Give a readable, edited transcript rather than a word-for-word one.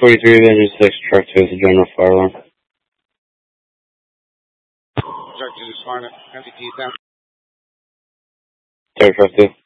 43 of engine 6, truck 2 is a general fire alarm. Truck 2 is fire, empty T10. Sorry, truck 2.